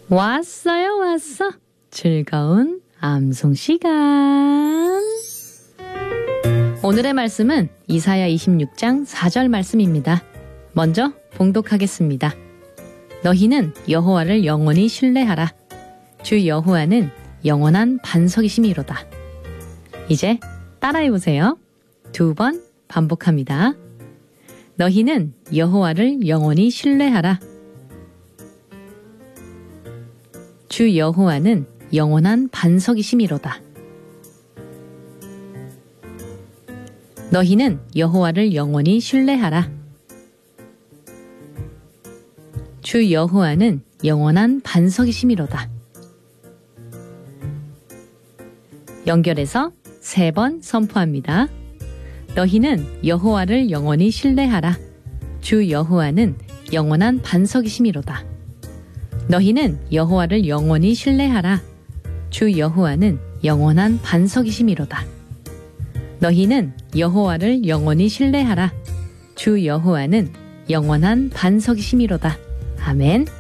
왔어요, 왔어. 즐거운 암송 시간. 오늘의 말씀은 이사야 26장 4절 말씀입니다. 먼저 봉독하겠습니다. 너희는 여호와를 영원히 신뢰하라. 주 여호와는 영원한 반석이심이로다. 이제 따라해보세요. 2번 반복합니다. 너희는 여호와를 영원히 신뢰하라. 주 여호와는 영원한 반석이심이로다. 너희는 여호와를 영원히 신뢰하라. 주 여호와는 영원한 반석이심이로다. 연결해서 3번 선포합니다. 너희는 여호와를 영원히 신뢰하라. 주 여호와는 영원한 반석이심이로다. 너희는 여호와를 영원히 신뢰하라. 주 여호와는 영원한 반석이심이로다. 너희는 여호와를 영원히 신뢰하라. 주 여호와는 영원한 반석이심이로다. 아멘.